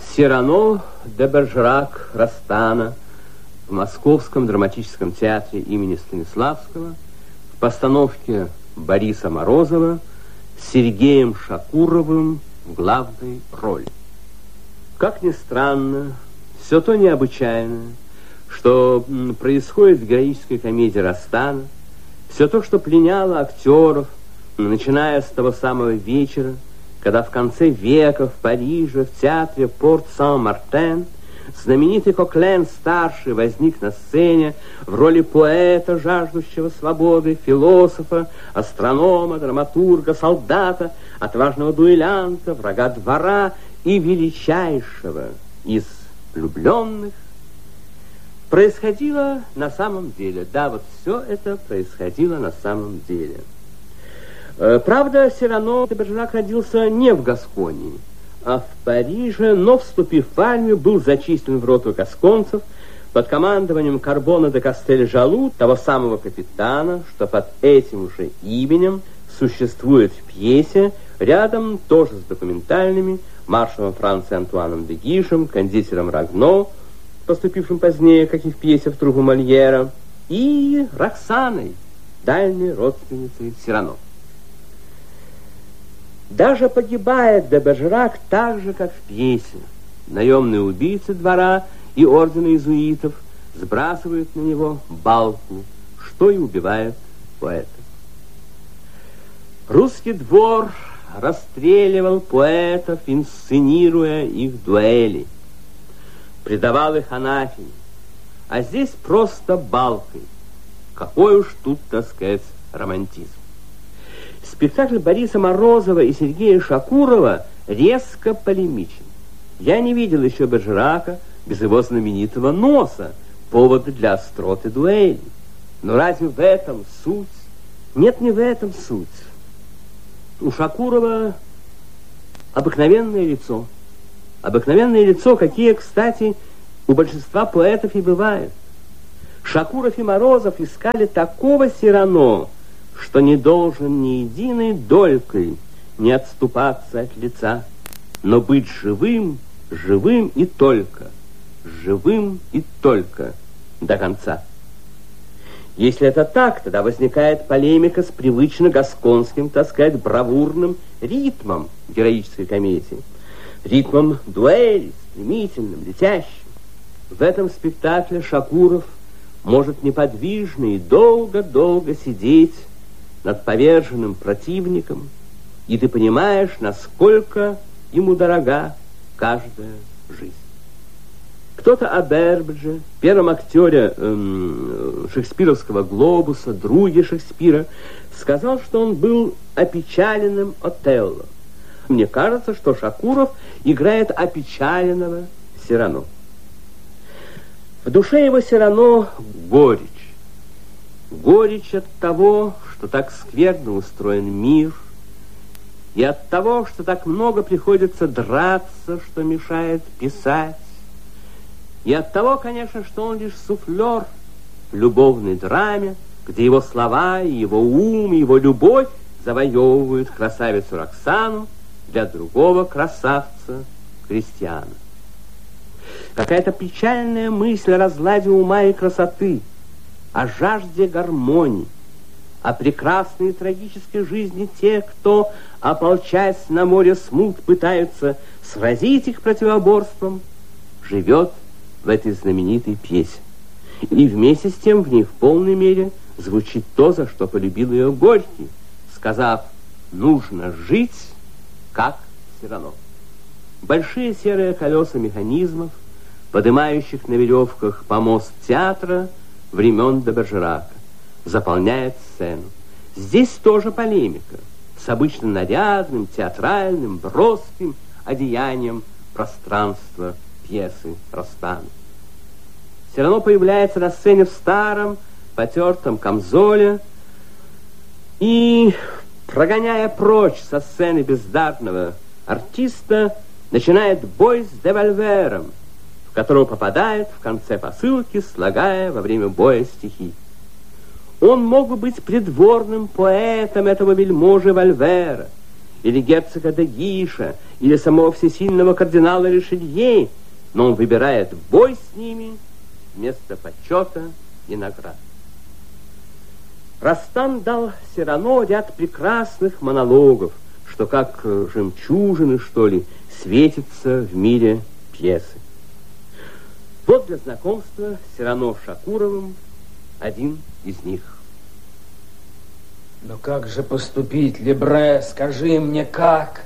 Сирано де Бержерак Растана в Московском драматическом театре имени Станиславского в постановке Бориса Морозова с Сергеем Шакуровым в главной роли. Как ни странно, все то необычайное, что происходит в героической комедии Растана, все то, что пленяло актеров, начиная с того самого вечера, когда в конце века в Париже, в театре Порт-Сан-Мартен, знаменитый Коклен-старший возник на сцене в роли поэта, жаждущего свободы, философа, астронома, драматурга, солдата, отважного дуэлянта, врага двора и величайшего из влюбленных, происходило на самом деле. Да, вот все это происходило на самом деле. Правда, Сирано де Бержерак родился не в Гасконии, а в Париже, но, вступив в армию, был зачислен в роту гасконцев под командованием Карбона де Кастель-Жалу, того самого капитана, что под этим же именем существует в пьесе, рядом тоже с документальными, маршалом Франции Антуаном де Гишем, кондитером Рагно, поступившим позднее, как и в пьесе в труппу Мольера, и Роксаной, дальней родственницей Сирано. Даже погибает де Бержерак так же, как в пьесе. Наемные убийцы двора и ордена иезуитов сбрасывают на него балку, что и убивает поэта. Русский двор расстреливал поэтов, инсценируя их дуэли, предавал их анафеме, а здесь просто балкой. Какой уж тут, так сказать, романтизм. Спектакль Бориса Морозова и Сергея Шакурова резко полемичен. Я не видел еще Бержерака без его знаменитого носа, повода для остроты дуэли. Но разве в этом суть? Нет, не в этом суть. У Шакурова обыкновенное лицо. Обыкновенное лицо, какие, кстати, у большинства поэтов и бывают. Шакуров и Морозов искали такого Сирано, что не должен ни единой долькой не отступаться от лица, но быть живым, живым и только до конца. Если это так, тогда возникает полемика с привычно гасконским, так сказать, бравурным ритмом героической комедии, ритмом дуэли, стремительным, летящим. В этом спектакле Шакуров может неподвижно и долго-долго сидеть над поверженным противником, и ты понимаешь, насколько ему дорога каждая жизнь. Кто-то о Бербидже, первом актере шекспировского «Глобуса», друге Шекспира, сказал, что он был опечаленным Отелло. Мне кажется, что Шакуров играет опечаленного Сирано. В душе его Сирано горечь. Горечь от того, что так скверно устроен мир, и от того, что так много приходится драться, что мешает писать, и от того, конечно, что он лишь суфлер в любовной драме, где его слова, и его ум, и его любовь завоевывают красавицу Роксану для другого красавца Кристиана. Какая-то печальная мысль о разладе ума и красоты, о жажде гармонии, о прекрасной и трагической жизни тех, кто, ополчась на море смут, пытаются сразить их противоборством, живет в этой знаменитой пьесе. И вместе с тем в ней в полной мере звучит то, за что полюбил ее Горький, сказав: «Нужно жить, как Сирано». Большие серые колеса механизмов, поднимающих на веревках помост театра времен де Бержерака, заполняет сцену. Здесь тоже полемика с обычно нарядным, театральным, броским одеянием пространства пьесы Растана. Сирано появляется на сцене в старом, потертом камзоле и, прогоняя прочь со сцены бездарного артиста, начинает бой с револьвером, в которого попадает в конце посылки, слагая во время боя стихи. Он мог бы быть придворным поэтом этого вельможи Вольвера или герцога де Гиша, или самого всесильного кардинала Ришелье, но он выбирает бой с ними вместо почета и наград. Растан дал Сирано ряд прекрасных монологов, что как жемчужины, что ли, светятся в мире пьесы. Вот для знакомства Сирано с Шакуровым один из них. Но как же поступить, Лебре, скажи мне, как?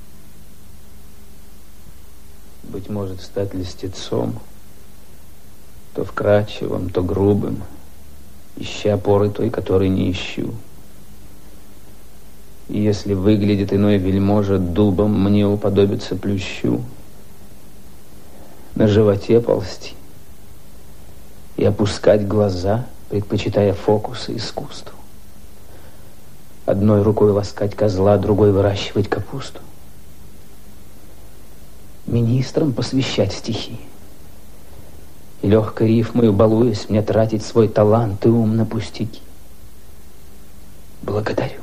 Быть может, стать льстецом, то вкрадчивым, то грубым, ища опоры той, которой не ищу. И если выглядит иной вельможа дубом, мне уподобится плющу, на животе ползти и опускать глаза, предпочитая фокусы искусству. Одной рукой ласкать козла, другой выращивать капусту. Министрам посвящать стихи. И легкой рифмою, балуясь, мне тратить свой талант и ум на пустяки. Благодарю.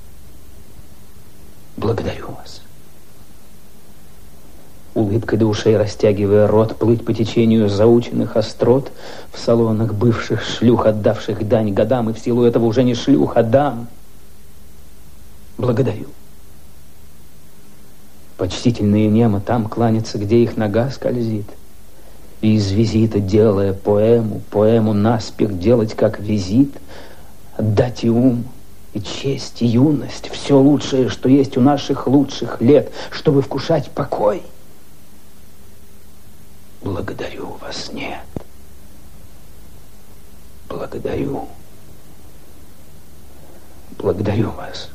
Благодарю вас. Улыбкой до ушей растягивая рот, плыть по течению заученных острот в салонах бывших шлюх, отдавших дань годам, и в силу этого уже не шлюх, а дам. Благодарю. Почтительные немо там кланяться, где их нога скользит. И из визита, делая поэму наспех делать как визит, отдать и ум, и честь, и юность, все лучшее, что есть у наших лучших лет, чтобы вкушать покой. Благодарю вас, нет. Благодарю. Благодарю вас.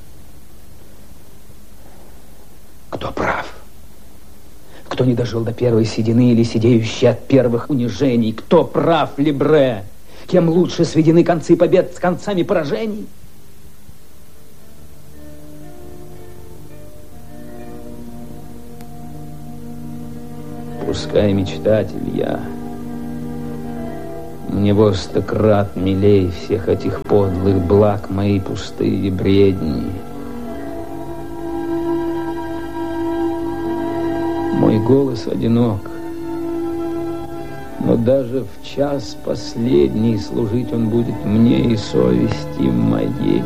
Кто прав? Кто не дожил до первой седины или сидеющий от первых унижений? Кто прав, Лебре? Кем лучше сведены концы побед с концами поражений? Пускай мечтатель я, мне во 100 крат милей всех этих подлых благ мои пустые бредни. Мой голос одинок, но даже в час последний служить он будет мне и совести моей.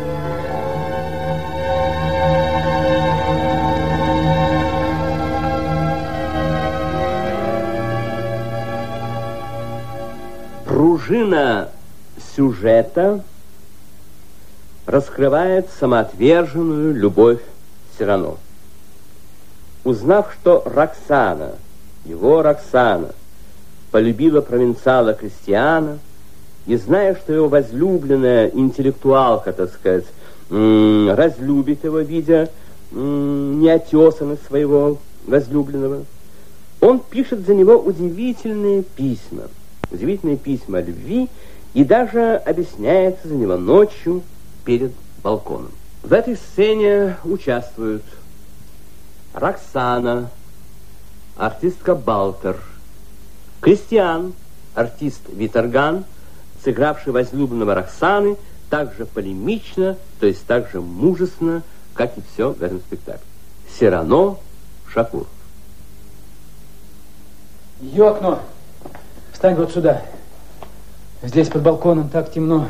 Пружина сюжета раскрывает самоотверженную любовь Сирано. Узнав, что Роксана, его Роксана, полюбила провинциала Кристиана, и зная, что его возлюбленная интеллектуалка, так сказать, разлюбит его, видя неотесанность своего возлюбленного, он пишет за него удивительные письма о любви и даже объясняется за него ночью перед балконом. В этой сцене участвуют Роксана, артистка Балтер, Кристиан, артист Виторган, сыгравший возлюбленного Роксаны, также полемично, то есть так же мужественно, как и все в этом спектакле. Сирано, Шакуров. Ее окно. Встань вот сюда. Здесь под балконом так темно.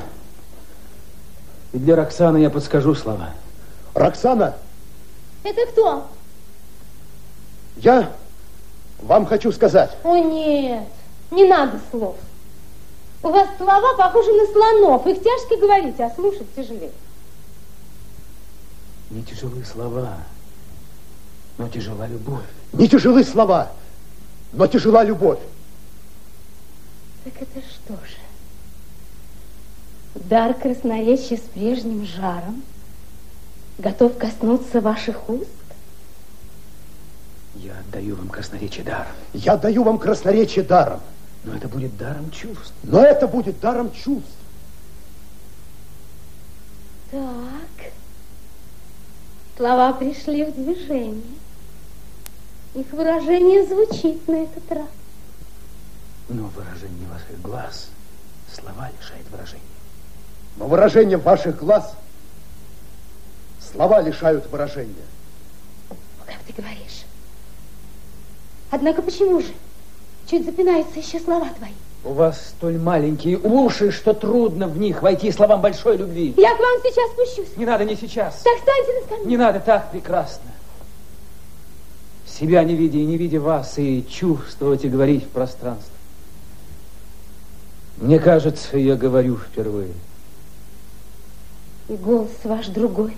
И для Роксаны я подскажу слова. Роксана! Это кто? Я вам хочу сказать. О, нет, не надо слов. У вас слова похожи на слонов. Их тяжко говорить, а слушать тяжелее. Не тяжелые слова, но тяжела любовь. Не тяжелы слова, но тяжела любовь. Так это что же? Дар красноречия с прежним жаром готов коснуться ваших уст? Я отдаю вам красноречие даром. Я даю вам красноречие даром. Но это будет даром чувств. Но это будет даром чувств. Так. Слова пришли в движение. Их выражение звучит на этот раз. Но выражение ваших глаз слова лишает выражения. Но выражение ваших глаз слова лишают выражения. ты говоришь. Однако почему же? Чуть запинаются еще слова твои. У вас столь маленькие уши, что трудно в них войти словам большой любви. Я к вам сейчас спущусь. Не надо, не сейчас. Так встаньте на скамью. Не надо, так прекрасно. Себя не видя и не видя вас, и чувствовать и говорить в пространство. Мне кажется, я говорю впервые. И голос ваш другой.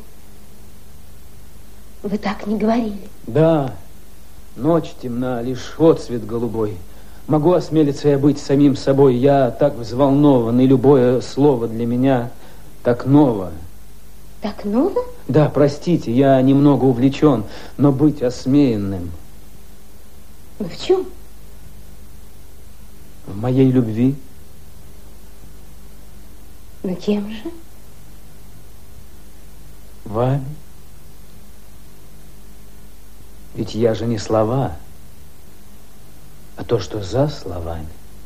Вы так не говорили. Да, ночь темна, лишь отцвет голубой. Могу осмелиться я быть самим собой. Я так взволнован, и любое слово для меня так ново. Так ново? Да, простите, я немного увлечен, но быть осмеянным. Ну в чем? В моей любви. Ну кем же? Вами. Ведь я же не слова, а то, что за словами.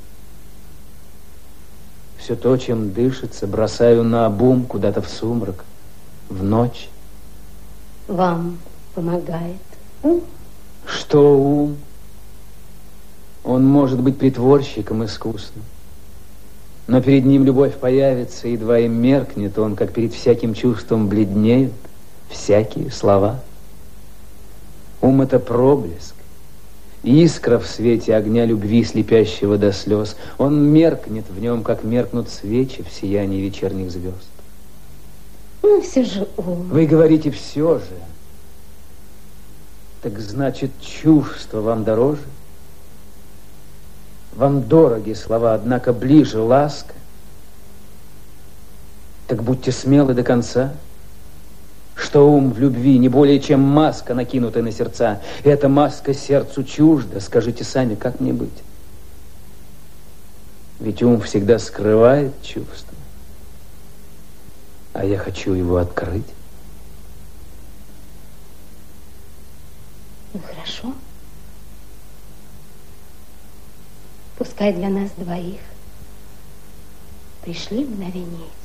Все то, чем дышится, бросаю наобум куда-то в сумрак, в ночь. Вам помогает ум? Что ум? Он может быть притворщиком искусным. Но перед ним любовь появится, едва им меркнет он, как перед всяким чувством бледнеют всякие слова. Ум — это проблеск, искра в свете огня любви, слепящего до слез. Он меркнет в нем, как меркнут свечи в сиянии вечерних звезд. Ну, все же ум. Вы говорите «все же». Так значит, чувство вам дороже? Вам дороги слова, однако ближе ласка? Так будьте смелы до конца. Что ум в любви не более, чем маска, накинутая на сердца. И эта маска сердцу чужда. Скажите сами, как мне быть? Ведь ум всегда скрывает чувство, а я хочу его открыть. Ну, хорошо. Пускай для нас двоих пришли мгновения эти.